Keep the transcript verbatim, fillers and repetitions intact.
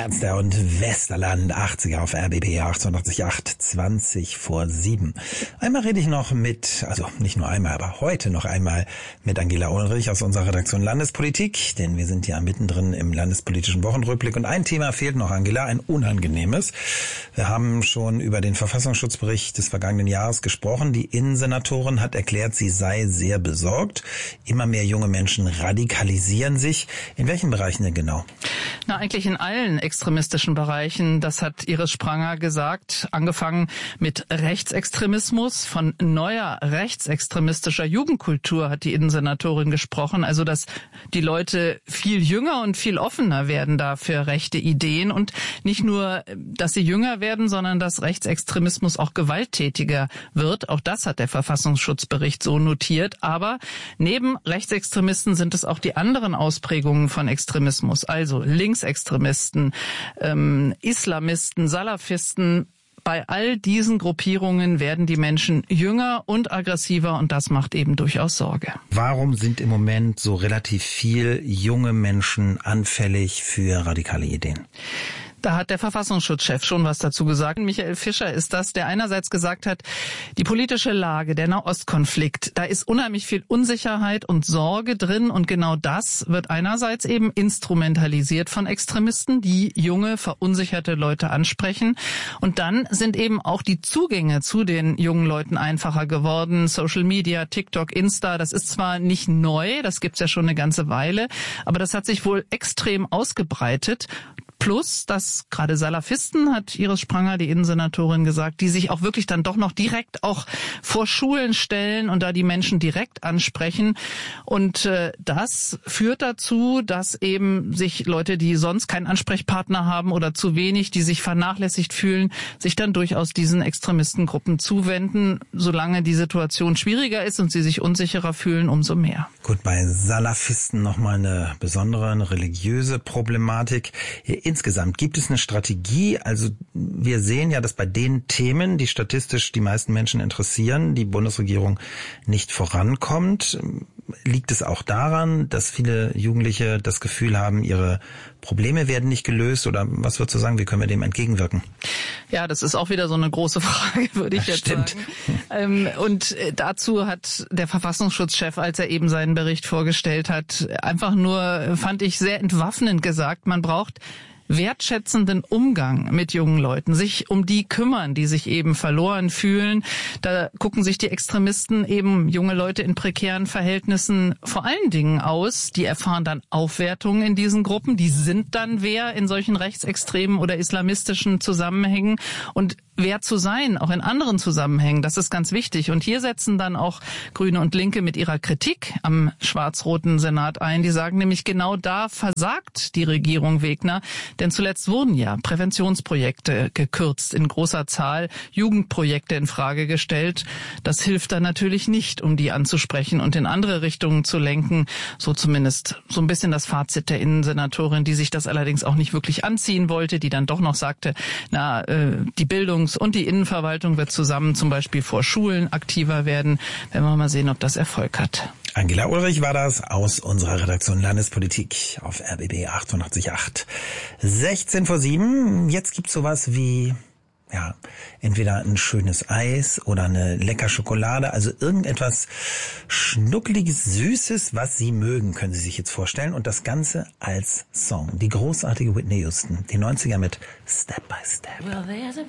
Ernster und Westerland, achtziger auf R B B achtundachtzig Komma acht, zwanzig vor sieben. Einmal rede ich noch mit, also nicht nur einmal, aber heute noch einmal mit Angela Ulrich aus unserer Redaktion Landespolitik, denn wir sind ja mittendrin im landespolitischen Wochenrückblick und ein Thema fehlt noch, Angela, ein unangenehmes. Wir haben schon über den Verfassungsschutzbericht des vergangenen Jahres gesprochen. Die Innensenatorin hat erklärt, sie sei sehr besorgt. Immer mehr junge Menschen radikalisieren sich. In welchen Bereichen denn genau? Na, eigentlich in allen extremistischen Bereichen. Das hat Iris Spranger gesagt. Angefangen mit Rechtsextremismus. Von neuer rechtsextremistischer Jugendkultur hat die Innensenatorin gesprochen. Also, dass die Leute viel jünger und viel offener werden da für rechte Ideen. Und nicht nur, dass sie jünger werden, sondern dass Rechtsextremismus auch gewalttätiger wird. Auch das hat der Verfassungsschutzbericht so notiert. Aber neben Rechtsextremisten sind es auch die anderen Ausprägungen von Extremismus. Also Linksextremisten, ähm, Islamisten, Salafisten. Bei all diesen Gruppierungen werden die Menschen jünger und aggressiver und das macht eben durchaus Sorge. Warum sind im Moment so relativ viel junge Menschen anfällig für radikale Ideen? Da hat der Verfassungsschutzchef schon was dazu gesagt. Michael Fischer ist das, der einerseits gesagt hat, die politische Lage, der Nahostkonflikt, da ist unheimlich viel Unsicherheit und Sorge drin und genau das wird einerseits eben instrumentalisiert von Extremisten, die junge, verunsicherte Leute ansprechen. Und dann sind eben auch die Zugänge zu den jungen Leuten einfacher geworden. Social Media, TikTok, Insta, das ist zwar nicht neu, das gibt's ja schon eine ganze Weile, aber das hat sich wohl extrem ausgebreitet. Plus, dass gerade Salafisten, hat Iris Spranger, die Innensenatorin, gesagt, die sich auch wirklich dann doch noch direkt auch vor Schulen stellen und da die Menschen direkt ansprechen. Und äh, das führt dazu, dass eben sich Leute, die sonst keinen Ansprechpartner haben oder zu wenig, die sich vernachlässigt fühlen, sich dann durchaus diesen Extremistengruppen zuwenden. Solange die Situation schwieriger ist und sie sich unsicherer fühlen, umso mehr. Gut, bei Salafisten nochmal eine besondere, eine religiöse Problematik. Insgesamt gibt es eine Strategie, also wir sehen ja, dass bei den Themen, die statistisch die meisten Menschen interessieren, die Bundesregierung nicht vorankommt. Liegt es auch daran, dass viele Jugendliche das Gefühl haben, ihre Probleme werden nicht gelöst oder was würdest du sagen, wie können wir dem entgegenwirken? Ja, das ist auch wieder so eine große Frage, würde ich jetzt Stimmt. sagen. Und dazu hat der Verfassungsschutzchef, als er eben seinen Bericht vorgestellt hat, einfach nur, fand ich, sehr entwaffnend gesagt, man braucht wertschätzenden Umgang mit jungen Leuten, sich um die kümmern, die sich eben verloren fühlen. Da gucken sich die Extremisten eben junge Leute in prekären Verhältnissen vor allen Dingen aus. Die erfahren dann Aufwertungen in diesen Gruppen. Die sind dann wer in solchen rechtsextremen oder islamistischen Zusammenhängen. Und wer zu sein, auch in anderen Zusammenhängen, das ist ganz wichtig. Und hier setzen dann auch Grüne und Linke mit ihrer Kritik am schwarz-roten Senat ein. Die sagen nämlich, genau da versagt die Regierung Wegner. Denn zuletzt wurden ja Präventionsprojekte gekürzt in großer Zahl, Jugendprojekte in Frage gestellt. Das hilft dann natürlich nicht, um die anzusprechen und in andere Richtungen zu lenken. So zumindest so ein bisschen das Fazit der Innensenatorin, die sich das allerdings auch nicht wirklich anziehen wollte, die dann doch noch sagte, na, äh, die Bildungs- und die Innenverwaltung wird zusammen zum Beispiel vor Schulen aktiver werden. Werden wir mal sehen, ob das Erfolg hat. Angela Ulrich war das aus unserer Redaktion Landespolitik auf R B B achtundachtzig Komma acht. sechzehn vor sieben. Jetzt gibt's sowas wie, ja, entweder ein schönes Eis oder eine lecker Schokolade, also irgendetwas Schnuckeliges, Süßes, was Sie mögen, können Sie sich jetzt vorstellen. Und das Ganze als Song. Die großartige Whitney Houston, die neunziger mit Step by Step. Well,